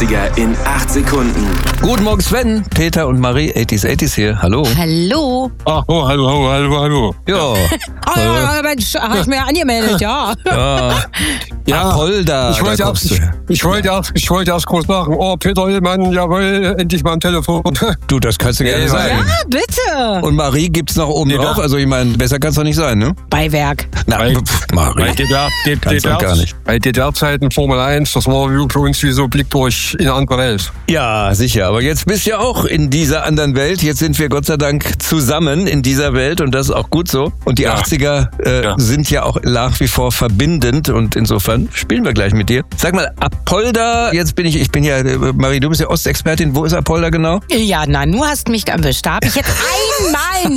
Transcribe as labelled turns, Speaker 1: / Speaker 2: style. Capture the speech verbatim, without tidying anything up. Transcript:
Speaker 1: achtziger in acht Sekunden.
Speaker 2: Guten Morgen Sven, Peter und Marie, achtziger achtziger hier. Hallo.
Speaker 3: Hallo.
Speaker 4: Ach, oh, hallo, hallo, hallo, hallo.
Speaker 2: Ja.
Speaker 3: Oh, ja, Mensch, hab ich mir angemeldet, ja.
Speaker 2: Ja.
Speaker 4: Ja,
Speaker 2: Apolda,
Speaker 4: ich wollte
Speaker 2: da
Speaker 4: erst,
Speaker 2: kommst
Speaker 4: ich,
Speaker 2: du.
Speaker 4: ich wollte erst, ich wollte erst kurz sagen, oh, Peter Hillmann, jawohl, endlich mal am Telefon.
Speaker 2: Du, das kannst du gerne
Speaker 4: Ja,
Speaker 2: sagen.
Speaker 3: Ja, bitte.
Speaker 2: Und Marie gibt's noch oben
Speaker 4: Nee,
Speaker 2: drauf,
Speaker 4: da-
Speaker 2: also ich meine, besser kann's doch nicht sein, ne?
Speaker 3: Beiwerk.
Speaker 2: Na,
Speaker 4: Weil-
Speaker 2: pf,
Speaker 4: Bei
Speaker 2: Marie.
Speaker 4: D D R, D-
Speaker 2: Ganz und gar nicht.
Speaker 4: bei D D R-Zeiten Formel eins, das war für uns wie so ein Blick durch in eine andere Welt.
Speaker 2: Ja, sicher. Aber jetzt bist du ja auch in dieser anderen Welt. Jetzt sind wir Gott sei Dank zusammen in dieser Welt und das ist auch gut so. Und die
Speaker 4: Ja.
Speaker 2: achtziger äh,
Speaker 4: Ja.
Speaker 2: sind ja auch nach wie vor verbindend und insofern spielen wir gleich mit dir. Sag mal, Apolda, jetzt bin ich, ich bin ja, äh, Marie, du bist ja Ostexpertin. Wo ist Apolda genau?
Speaker 3: Ja, na, du hast mich erwischt. Da habe ich jetzt einmal